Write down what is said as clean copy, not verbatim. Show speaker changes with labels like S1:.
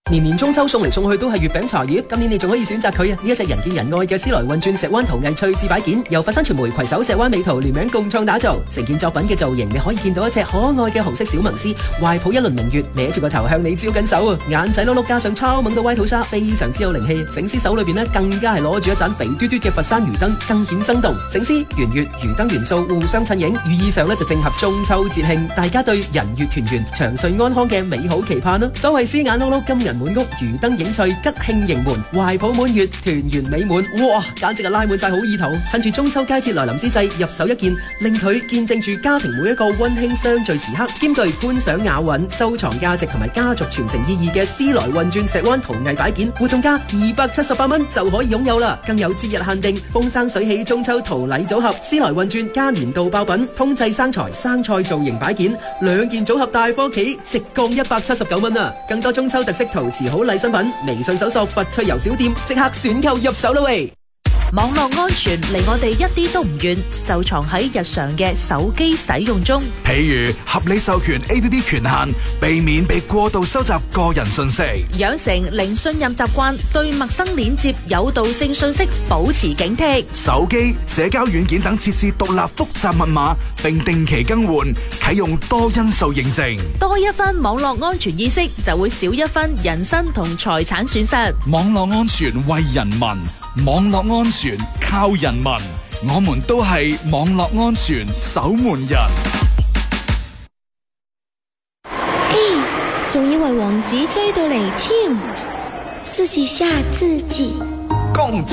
S1: 年年中秋送嚟送去都係月餅茶葉，今年你仲可以選擇佢啊！呢一隻人見人愛嘅斯萊運鑽石灣陶藝趣致擺件，由佛山傳媒攜手石灣美圖聯名共創打造。成件作品嘅造型，你可以見到一隻可愛嘅紅色小萌絲，懷抱一輪明月，歪住個頭向你招緊手啊！眼仔碌碌加上超萌到歪土沙，非常之有靈氣。醒獅手裏邊呢，更加係攞住一盞肥嘟嘟嘅佛山魚燈，更顯生動。醒獅、圓月、魚燈元素互相襯映，寓意上呢就正合中秋節慶，大家對人月團圓、長歲安康嘅美好期盼啦！所謂獅眼碌碌，金銀滿屋，魚燈影翠，吉慶迎門，懷抱滿月，團圓美滿，哇！簡直係拉滿晒好意頭。趁住中秋佳節來臨之際，入手一件，令佢見證住家庭每一個溫馨相聚時刻，兼具觀賞雅韻、收藏價值同埋家族傳承意義嘅斯萊運鑽石灣陶藝擺件，活動價278蚊就可以擁有啦！更有節日限定風生水起中秋陶禮組合，斯萊運鑽加年度爆品，通濟生財生菜造型擺件，2件組合大方企，直降179蚊啊！更多中秋特色陶瓷好禮新品，微信搜索佛趣遊小店，即刻選購入手啦喂！
S2: 網絡安全離我哋一啲都唔遠，就藏喺日常嘅手機使用中。
S3: 譬如合理授權 APP 權限，避免被過度收集個人信息；
S2: 養成零信任習慣，對陌生鏈接、誘導性信息保持警惕。
S3: 手機、社交軟件等設置獨立複雜密碼，並定期更換，啟用多因素認證。
S2: 多一分網絡安全意識，就會少一分人身同財產損失。
S3: 網絡安全為人民，網絡安全靠人民，我們都係網絡安全守門人。
S4: 仲以為王子追到嚟添，自己嚇自己。
S3: 公主